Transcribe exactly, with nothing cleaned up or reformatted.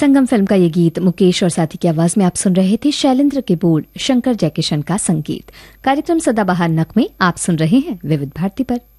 संगम film का ये गीत मुकेश और साथी की आवाज में आप सुन रहे थे। शैलेंद्र के बोल, शंकर जयकिशन का संगीत। कार्यक्रम सदाबहार नक में आप सुन रहे हैं विविध भारती पर।